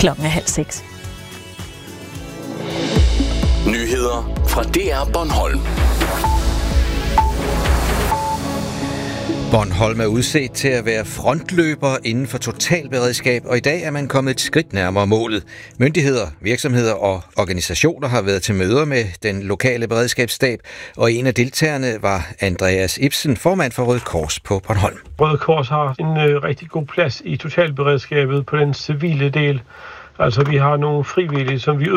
5:30. Nyheder fra DR Bornholm. Bornholm er udset til at være frontløber inden for totalberedskab, og i dag er man kommet et skridt nærmere målet. Myndigheder, virksomheder og organisationer har været til møder med den lokale beredskabsstab, og en af deltagerne var Andreas Ibsen, formand for Røde Kors på Bornholm. Røde Kors har en rigtig god plads i totalberedskabet på den civile del. Altså vi har nogle frivillige, som vi